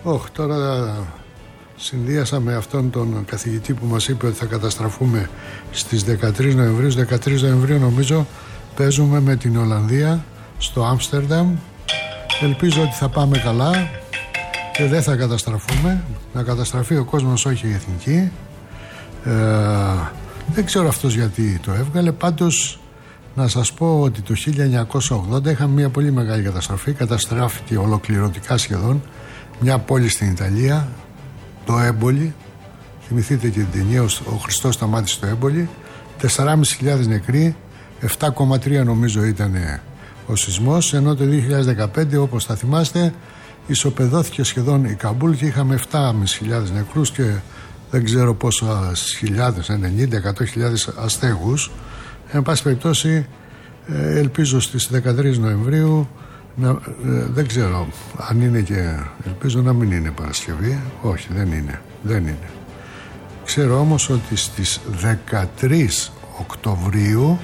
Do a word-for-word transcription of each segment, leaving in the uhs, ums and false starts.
Όχι, τώρα συνδύασα με αυτόν τον καθηγητή που μας είπε ότι θα καταστραφούμε στις δεκατρείς Νοεμβρίου. Στις δεκατρείς Νοεμβρίου νομίζω παίζουμε με την Ολλανδία στο Άμστερνταμ. Ελπίζω ότι θα πάμε καλά και δεν θα καταστραφούμε. Να καταστραφεί ο κόσμος, όχι η εθνική. ε, Δεν ξέρω αυτός γιατί το έβγαλε. Πάντως να σας πω ότι το χίλια εννιακόσια ογδόντα είχαμε μια πολύ μεγάλη καταστροφή. Καταστράφηκε ολοκληρωτικά σχεδόν μια πόλη στην Ιταλία, το Έμπολι. Θυμηθείτε και την ταινία «Ο Χριστός σταμάτησε στο Έμπολι». τεσσεράμισι χιλιάδες νεκροί, επτά κόμμα τρία νομίζω ήταν ο σεισμός, ενώ το δύο χιλιάδες δεκαπέντε, όπως θα θυμάστε, ισοπεδώθηκε σχεδόν η Καμπούλ και είχαμε επτάμισι χιλιάδες νεκρούς και δεν ξέρω πόσες χιλιάδες, ενενήντα με εκατό χιλιάδες αστέγους. Εν πάση περιπτώσει, ελπίζω στις δεκατρείς Νοεμβρίου να, ε, δεν ξέρω αν είναι και ελπίζω να μην είναι Παρασκευή. Όχι, δεν είναι, δεν είναι. Ξέρω όμως ότι στις δεκατρείς Οκτωβρίου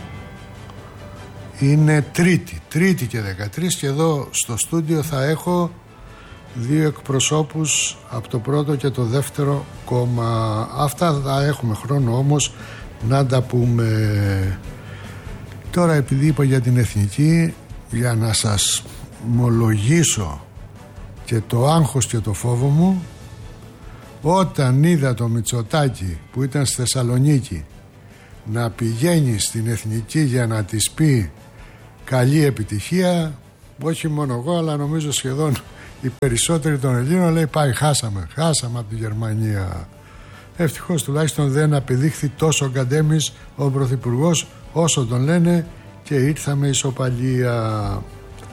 είναι Τρίτη, Τρίτη και δεκατρείς, και εδώ στο στούντιο θα έχω δύο εκπροσώπους από το πρώτο και το δεύτερο κόμμα. Αυτά θα έχουμε χρόνο όμως να τα πούμε. Τώρα, επειδή είπα για την εθνική, για να σας μολογήσω και το άγχος και το φόβο μου, όταν είδα το Μητσοτάκη που ήταν στη Θεσσαλονίκη να πηγαίνει στην εθνική για να της πει καλή επιτυχία, όχι μόνο εγώ αλλά νομίζω σχεδόν οι περισσότεροι των Ελλήνων, λέει πάει χάσαμε, χάσαμε από τη Γερμανία. Ευτυχώς τουλάχιστον δεν απεδείχθη τόσο γκαντέμις ο Πρωθυπουργός όσο τον λένε και ήρθαμε ισοπαλία.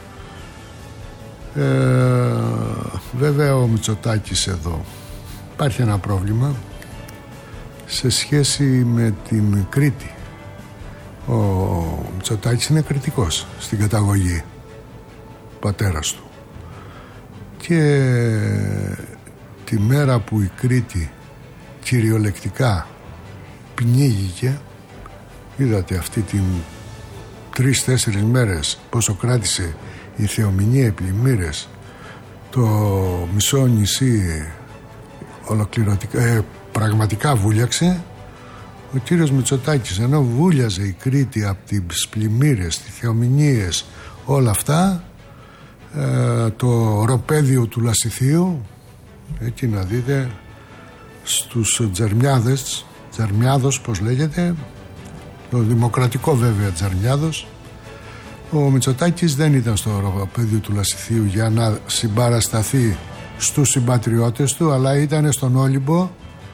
Ε, βέβαια ο Μητσοτάκης εδώ υπάρχει ένα πρόβλημα σε σχέση με την Κρήτη. Ο Μητσοτάκης είναι κριτικός στην καταγωγή, πατέρας του, και τη μέρα που η Κρήτη κυριολεκτικά πνίγηκε, είδατε αυτή την τρεις-τέσσερις μέρες πόσο κράτησε η θεομηνία, οι πλημμύρες, το μισό νησί ολοκληρωτικά, ε, πραγματικά βούλιαξε. Ο κύριος Μητσοτάκης, ενώ βούλιαζε η Κρήτη από τις πλημμύρες, τις θεομηνίες, όλα αυτά, ε, το οροπέδιο του Λασιθίου, εκεί να δείτε, στους Τζερμιάδες, Τζερμιάδος πως λέγεται, το δημοκρατικό βέβαια Τζερμιάδος, ο Μητσοτάκης δεν ήταν στο οροπέδιο του Λασιθίου για να συμπαρασταθεί στους συμπατριώτες του, αλλά ήταν στον Όλυμπο,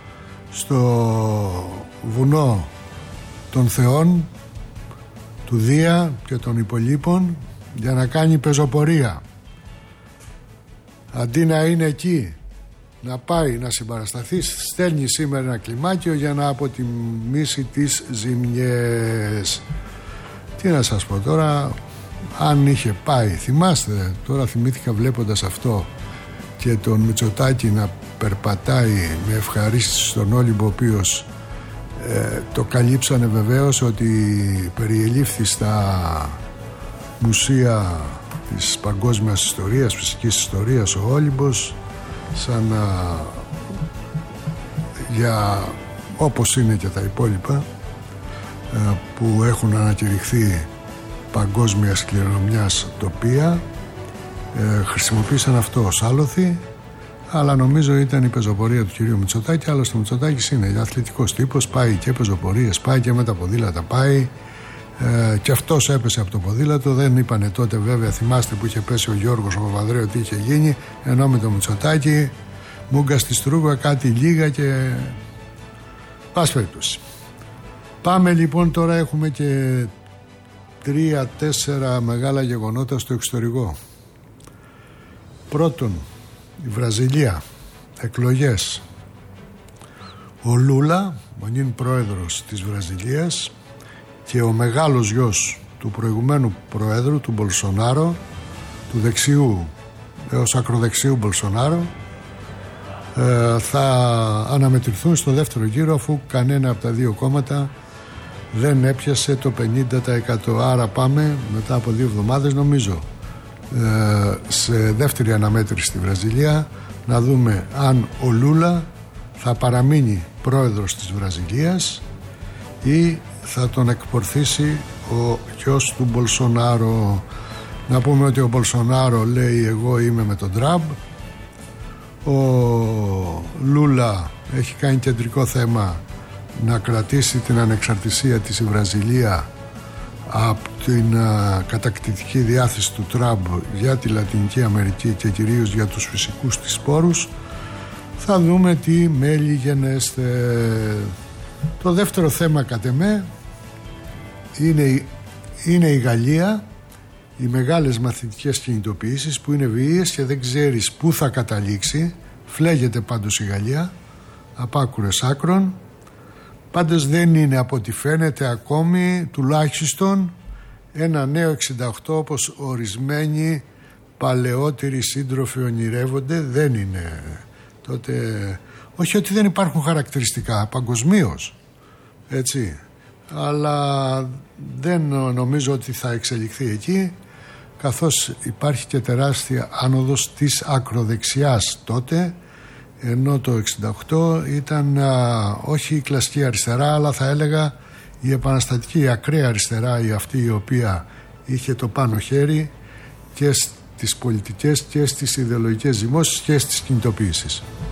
στο βουνό των Θεών, του Δία και των υπολείπων, για να κάνει πεζοπορία. Αντί να είναι εκεί να πάει να συμπαρασταθεί, στέλνει σήμερα ένα κλιμάκιο για να αποτιμήσει τις ζημιές. Τι να σας πω τώρα, αν είχε πάει, θυμάστε, τώρα θυμήθηκα βλέποντας αυτό και τον Μητσοτάκη να περπατάει με ευχαρίστηση στον Όλυμπο, ο οποίος ε, το καλύψανε βεβαίως ότι περιελήφθη στα μουσεία της παγκόσμιας ιστορίας, φυσικής ιστορίας, ο Όλυμπος, σαν α, για όπως είναι και τα υπόλοιπα ε, που έχουν ανακηρυχθεί παγκόσμιας κληρονομιάς τοπία. Ε, χρησιμοποίησαν αυτό ως άλοθη, αλλά νομίζω ήταν η πεζοπορία του κυρίου Μητσοτάκη. Άλλωστε ο Μητσοτάκης είναι αθλητικός τύπος, πάει και πεζοπορίες, πάει και με τα ποδήλατα πάει, ε, και αυτός έπεσε από το ποδήλατο. Δεν είπανε τότε βέβαια, θυμάστε που είχε πέσει ο Γιώργος ο Παπανδρέου, τι είχε γίνει, ενώ με το Μητσοτάκη μούγκα στη στρούγα, κάτι λίγα και πας περίπτωση. Πάμε λοιπόν, τώρα έχουμε και τρία-τέσσερα μεγάλα γεγονότα στο εξωτερικό. Πρώτον, η Βραζιλία, εκλογές. Ο Λούλα, ο νυν πρόεδρος της Βραζιλίας, και ο μεγάλος γιος του προηγουμένου πρόεδρου, του Μπολσονάρο, του δεξιού έως ακροδεξιού Μπολσονάρο, ε, θα αναμετρηθούν στο δεύτερο γύρο, αφού κανένα από τα δύο κόμματα δεν έπιασε το πενήντα τοις εκατό. Άρα πάμε μετά από δύο εβδομάδες νομίζω σε δεύτερη αναμέτρηση στη Βραζιλία. να δούμε αν ο Λούλα θα παραμείνει πρόεδρος της Βραζιλίας ή θα τον εκπορθήσει ο γιος του Μπολσονάρο. Να πούμε ότι ο Μπολσονάρο λέει εγώ είμαι με τον Τραμπ, ο Λούλα έχει κάνει κεντρικό θέμα να κρατήσει την ανεξαρτησία της η Βραζιλία από την α, κατακτητική διάθεση του Τραμπ για τη Λατινική Αμερική και κυρίως για τους φυσικούς της πόρους. Θα δούμε τι μέλη γενέστε. Το δεύτερο θέμα κατ' εμέ είναι, είναι η Γαλλία, οι μεγάλες μαθητικές κινητοποιήσεις που είναι βίαιες και δεν ξέρεις πού θα καταλήξει. Φλέγεται πάντως η Γαλλία από άκρες άκρων. Πάντως δεν είναι από ό,τι φαίνεται ακόμη τουλάχιστον ένα νέο εξήντα οκτώ όπως ορισμένοι παλαιότεροι σύντροφοι ονειρεύονται. Δεν είναι τότε, όχι ότι δεν υπάρχουν χαρακτηριστικά παγκοσμίως, έτσι, αλλά δεν νομίζω ότι θα εξελιχθεί εκεί, καθώς υπάρχει και τεράστια άνοδος της ακροδεξιάς τότε, ενώ το εξήντα οκτώ ήταν α, όχι η κλασική αριστερά, αλλά θα έλεγα η επαναστατική, η ακραία αριστερά, η αυτή η οποία είχε το πάνω χέρι και στις πολιτικές και στις ιδεολογικές ζυμώσεις και στις κινητοποιήσεις.